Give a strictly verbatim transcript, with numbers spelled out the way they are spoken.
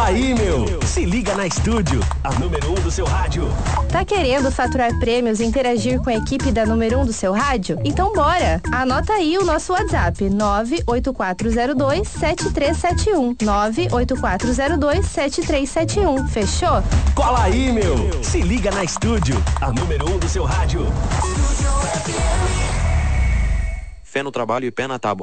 Cola aí, meu! Se liga na Estúdio, a número um do seu rádio. Tá querendo faturar prêmios e interagir com a equipe da número um do seu rádio? Então bora! Anota aí o nosso WhatsApp, nove oito quatro zero dois sete três sete um. nove oito quatro zero dois sete três sete um. Fechou? Cola aí, meu! Se liga na Estúdio, a número um do seu rádio. Fé no trabalho e pé na tábua.